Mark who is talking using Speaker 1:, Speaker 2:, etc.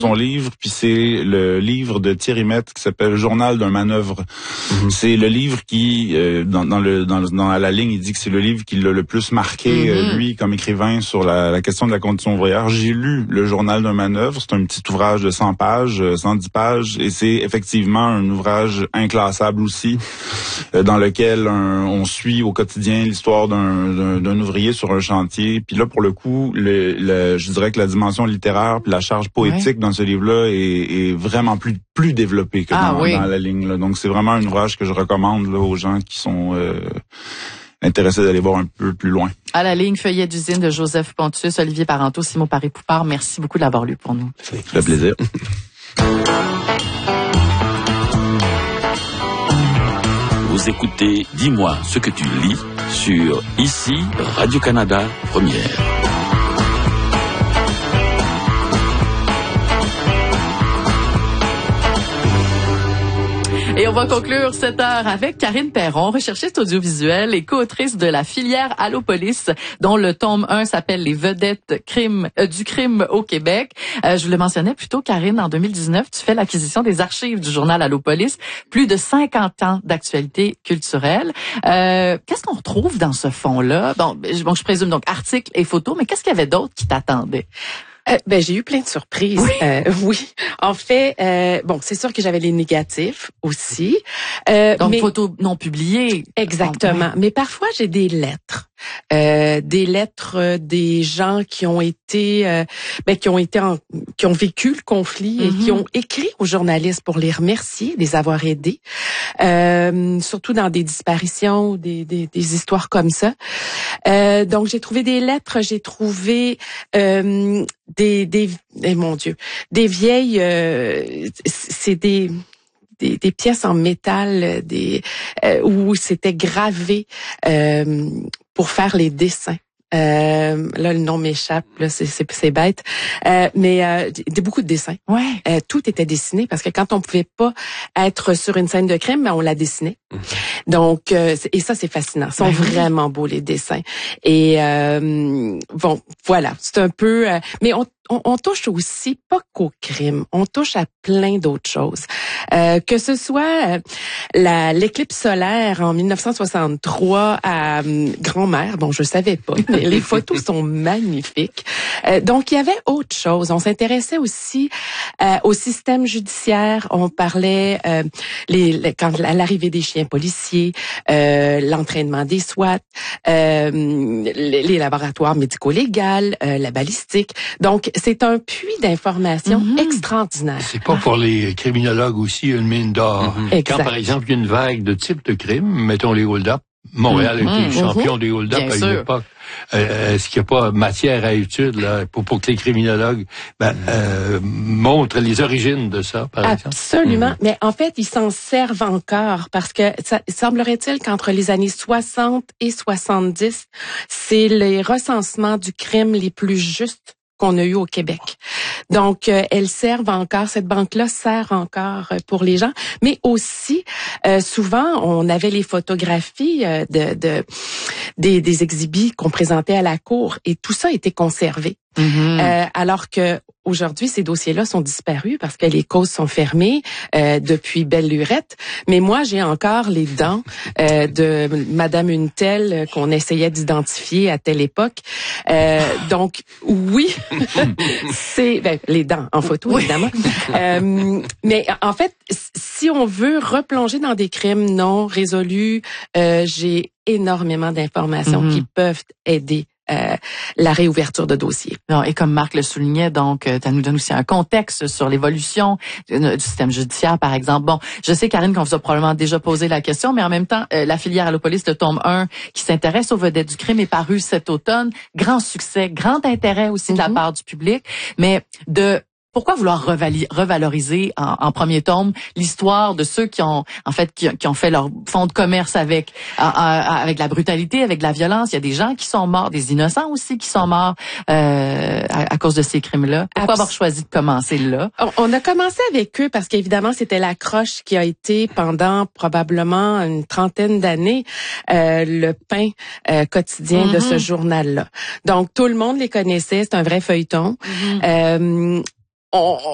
Speaker 1: son livre, puis c'est le livre de Thierry Mette qui s'appelle Journal d'un manœuvre. C'est le livre qui, dans la ligne, il dit que c'est le livre qui l'a le plus marqué, lui, comme écrivain, sur la question de la condition ouvrière. J'ai lu le Journal d'un manœuvre, c'est un petit ouvrage de 100 pages, 110 pages, et c'est effectivement un ouvrage inclassable aussi, dans lequel on suit au quotidien l'histoire d'un ouvrier sur un chantier. Puis là, pour le coup, je dirais que la dimension littéraire puis la charge poétique dans ce livre-là est vraiment plus développée que dans la ligne. Là. Donc, c'est vraiment un ouvrage que je recommande là, aux gens qui sont intéressés d'aller voir un peu plus loin.
Speaker 2: À la ligne, Feuillet d'usine de Joseph Pontius, Olivier Parenteau, Simon Paré-Poupard. Merci beaucoup de l'avoir lu pour nous.
Speaker 1: Ça fait plaisir.
Speaker 3: Vous écoutez Dis-moi ce que tu lis sur ici Radio-Canada Première.
Speaker 2: Et on va conclure cette heure avec Karine Perron, recherchiste audiovisuelle et co-autrice de la filière Allopolis, dont le tome 1 s'appelle Les vedettes du crime au Québec. Je vous le mentionnais plus tôt, Karine, en 2019, tu fais l'acquisition des archives du journal Allopolis, plus de 50 ans d'actualité culturelle. Qu'est-ce qu'on retrouve dans ce fond-là? Bon, je présume donc articles et photos, mais qu'est-ce qu'il y avait d'autre qui t'attendait?
Speaker 4: J'ai eu plein de surprises. Oui. En fait, c'est sûr que j'avais les négatifs aussi.
Speaker 2: Donc, photos non publiées.
Speaker 4: Exactement.
Speaker 2: Donc,
Speaker 4: mais parfois, j'ai des lettres. Des gens qui ont été, qui ont vécu le conflit et qui ont écrit aux journalistes pour les remercier, les avoir aidés, surtout dans des disparitions, des histoires comme ça. Donc j'ai trouvé des lettres, j'ai trouvé des vieilles, c'est des pièces en métal, où c'était gravé pour faire les dessins. Là, le nom m'échappe, là, c'est bête. Mais beaucoup de dessins.
Speaker 2: Ouais.
Speaker 4: Tout était dessiné parce que quand on pouvait pas être sur une scène de crime, on la dessinait. Donc, et ça, c'est fascinant. Ils sont vraiment beaux, les dessins. Et voilà. C'est un peu... mais on touche aussi pas qu'au crime, on touche à plein d'autres choses. Que ce soit l'éclipse solaire en 1963 à Grand-Mère, je savais pas, mais les photos sont magnifiques. Donc il y avait autre chose. On s'intéressait aussi au système judiciaire. On parlait quand à l'arrivée des chiens policiers, l'entraînement des SWAT, les laboratoires médico-légaux, la balistique. Donc c'est un puits d'informations extraordinaire.
Speaker 5: C'est pas pour les criminologues aussi une mine d'or. Quand, par exemple, il y a une vague de type de crime, mettons les hold-up, Montréal était champion des hold-up à une époque. Est-ce qu'il n'y a pas matière à étude là, pour que les criminologues montrent les origines de ça, par exemple?
Speaker 4: Absolument. Mais en fait, ils s'en servent encore parce que semblerait-il qu'entre les années 60 et 70, c'est les recensements du crime les plus justes qu'on a eu au Québec. Donc, elles servent encore, cette banque-là sert encore pour les gens, mais aussi, souvent, on avait les photographies des exhibits qu'on présentait à la cour et tout ça était conservé. Alors que aujourd'hui, ces dossiers-là sont disparus parce que les causes sont fermées depuis belle lurette. Mais moi, j'ai encore les dents de Madame une telle qu'on essayait d'identifier à telle époque. Donc, oui, c'est les dents en photo, évidemment. Mais en fait, si on veut replonger dans des crimes non résolus, j'ai énormément d'informations qui peuvent aider la réouverture de dossiers.
Speaker 2: Non, et comme Marc le soulignait, donc, ça nous donne aussi un contexte sur l'évolution du système judiciaire, par exemple. Bon, je sais, Karine, qu'on vous a probablement déjà posé la question, mais en même temps, la filière Allopolis de tome 1, qui s'intéresse aux vedettes du crime, est parue cet automne. Grand succès, grand intérêt aussi de la part du public, mais pourquoi vouloir revaloriser en premier tome l'histoire de ceux qui ont fait leur fonds de commerce avec la brutalité, avec la violence? Il y a des gens qui sont morts, des innocents aussi qui sont morts à cause de ces crimes-là. Pourquoi avoir choisi de commencer là?
Speaker 4: On a commencé avec eux parce qu'évidemment, c'était l'accroche qui a été pendant probablement une trentaine d'années le pain quotidien de ce journal-là. Donc, tout le monde les connaissait, c'est un vrai feuilleton.